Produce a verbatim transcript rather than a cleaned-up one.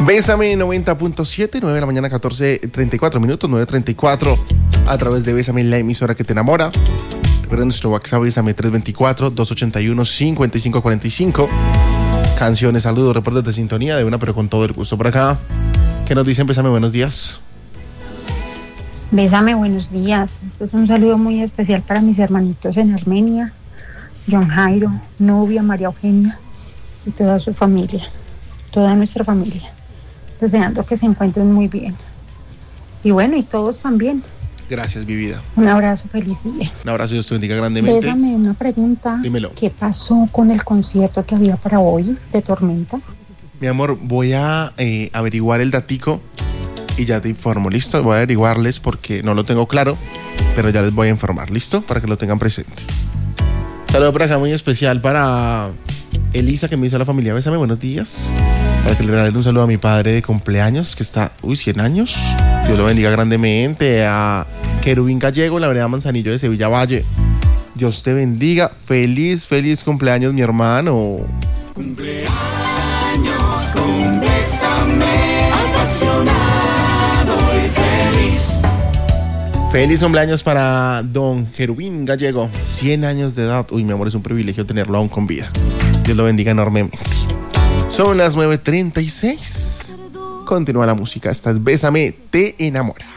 Bésame noventa punto siete, nueve de la mañana, catorce treinta y cuatro minutos, nueve treinta y cuatro, a través de Bésame, la emisora que te enamora. Recuerda nuestro WhatsApp, Bésame tres dos cuatro, dos ocho uno, cinco cinco cuatro cinco. Canciones, saludos, reportes de sintonía de una, pero con todo el gusto por acá. ¿Qué nos dicen? Bésame, buenos días. Bésame, buenos días. Este es un saludo muy especial para mis hermanitos en Armenia, John Jairo, novia, María Eugenia y toda su familia, toda nuestra familia. Deseando que se encuentren muy bien. Y bueno, y todos también. Gracias, mi vida. Un abrazo, feliz día. Un abrazo, Dios te bendiga grandemente. Bésame, una pregunta. Dímelo. ¿Qué pasó con el concierto que había para hoy de Tormenta? Mi amor, voy a eh, averiguar el datico y ya te informo, ¿listo? Voy a averiguarles porque no lo tengo claro, pero ya les voy a informar, ¿listo? Para que lo tengan presente. Saludo por acá muy especial para Elisa, que me hizo la familia. Bésame, buenos días. Para que le regalen un saludo a mi padre de cumpleaños, que está, uy, cien años. Dios lo bendiga grandemente. A Querubín Gallego, la vereda Manzanillo de Sevilla Valle. Dios te bendiga. Feliz, feliz cumpleaños, mi hermano. Cumpleaños con Bésame, apasionado y feliz. Feliz cumpleaños para don Querubín Gallego. cien años de edad. Uy, mi amor, es un privilegio tenerlo aún con vida. Dios lo bendiga enormemente. Son las nueve treinta y seis. Continúa la música. Esta es Bésame, te enamora.